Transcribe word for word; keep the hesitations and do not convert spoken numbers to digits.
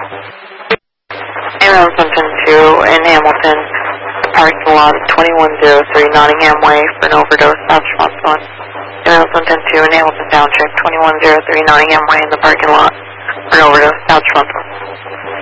Ambulance one ten two in Hamilton, parking lot twenty-one oh three Nottingham Way for an overdose, South Schwarzbahn. Ambulance one ten two in Hamilton Township, twenty-one oh three Nottingham Way in the parking lot for an overdose, South Schwarzbahn.